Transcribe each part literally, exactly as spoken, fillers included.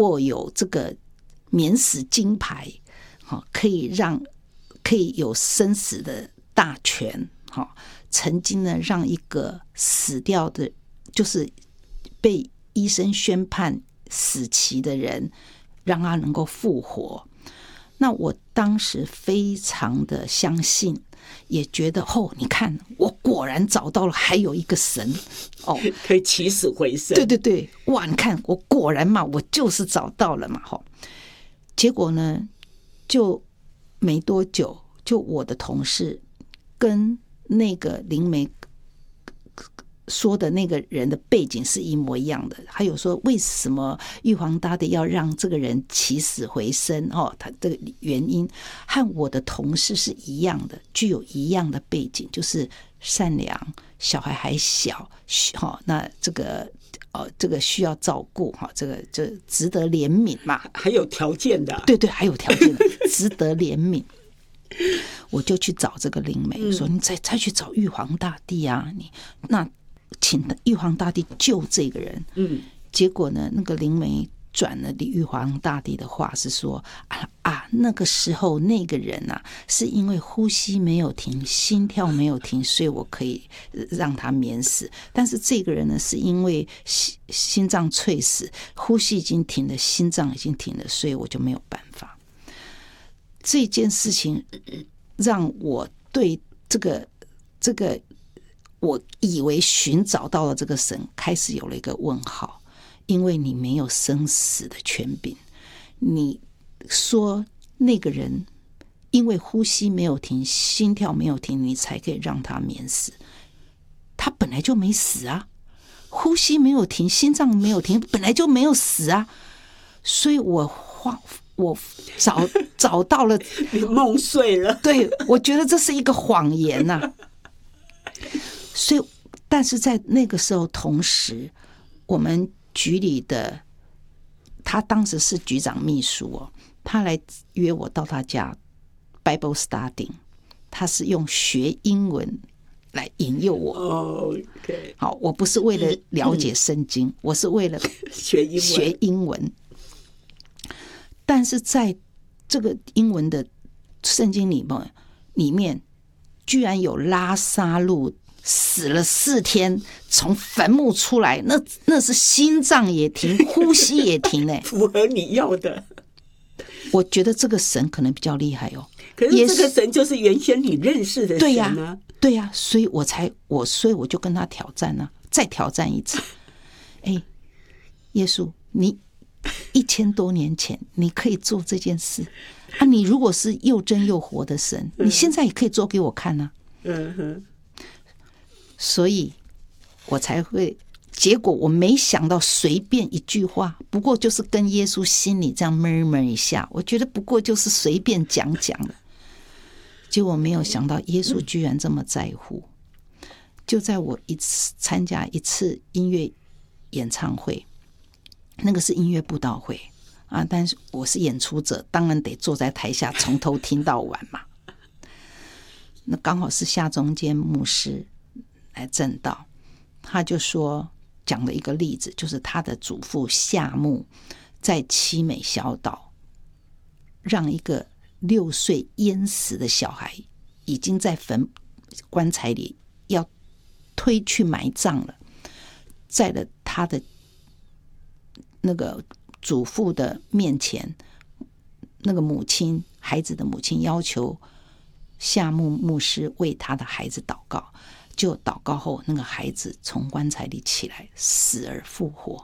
握有这个免死金牌，可以让可以有生死的大权，曾经呢让一个死掉的，就是被医生宣判死期的人，让他能够复活。那我当时非常的相信，也觉得哦，你看我果然找到了还有一个神哦， 可以起死回生。 对对对，哇，你看我果然嘛，我就是找到了嘛。结果呢就没多久，就我的同事跟那个灵媒说的那个人的背景是一模一样的，还有说为什么玉皇大帝要让这个人起死回生，哦，他这个原因和我的同事是一样的，具有一样的背景，就是善良，小孩还小，哦，那这个呃，这个需要照顾，哈，这个就值得怜悯嘛， 还有条件的， 对对，还有条件的，值得怜悯。我就去找这个灵媒，说你再再去找玉皇大帝啊，你那。请玉皇大帝救这个人，嗯，结果呢，那个灵媒转了玉皇大帝的话是说啊啊，那个时候那个人啊，是因为呼吸没有停，心跳没有停，所以我可以让他免死。但是这个人呢，是因为心心脏猝死，呼吸已经停了，心脏已经停了，所以我就没有办法。这件事情让我对这个这个。我以为寻找到了这个神，开始有了一个问号，因为你没有生死的权柄。你说那个人因为呼吸没有停，心跳没有停，你才可以让他免死。他本来就没死啊，呼吸没有停，心脏没有停，本来就没有死啊。所以我我找找到了， 你梦碎了。 对，我觉得这是一个谎言呐、啊。所以，但是在那个时候，同时，我们局里的他当时是局长秘书哦，他来约我到他家 Bible study， 他是用学英文来引诱我。 哦、okay. 好，我不是为了了解圣经，嗯、我是为了学英文。 学英文。但是在这个英文的圣经里面，里面居然有拉撒路死了四天，从坟墓出来，那那是心脏也停，呼吸也停嘞， 符合你要的。 我觉得这个神可能比较厉害哦。 可是这个神就是原先你认识的神啊。 对呀、啊，对呀、啊，所以我才我所以我就跟他挑战啊，再挑战一次。哎，耶稣，你一千多年前你可以做这件事啊！你如果是又真又活的神，你现在也可以做给我看啊。 嗯哼。 所以我才会，结果我没想到随便一句话，不过就是跟耶稣心里这样 murmur 一下，我觉得不过就是随便讲讲的。结果没有想到耶稣居然这么在乎。就在我一次参加一次音乐演唱会，那个是音乐布道会啊，但是我是演出者，当然得坐在台下从头听到完嘛。那刚好是夏中间牧师来证道，他就说讲了一个例子，就是他的祖父夏木在七美小岛，让一个六岁淹死的小孩已经在坟棺材里要推去埋葬了，在了他的那个祖父的面前，那个母亲孩子的母亲要求夏木牧师为他的孩子祷告，就祷告后，那个孩子从棺材里起来，死而复活。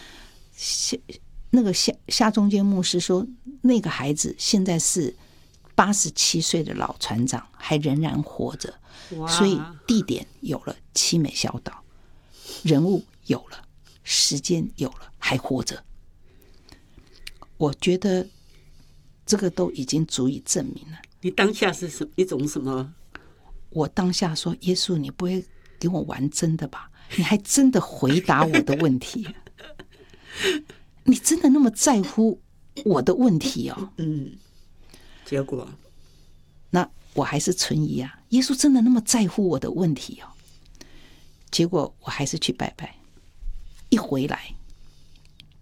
那个夏夏中间牧师说，那个孩子现在是八十七岁的老船长，还仍然活着。所以地点有了，七美小岛，人物有了，时间有了，还活着。我觉得这个都已经足以证明了。 你当下是什一种什么？ 我当下说，耶稣，你不会给我玩真的吧？你还真的回答我的问题，你真的那么在乎我的问题哦？ 嗯，结果那我还是存疑啊，耶稣真的那么在乎我的问题哦？结果我还是去拜拜，一回来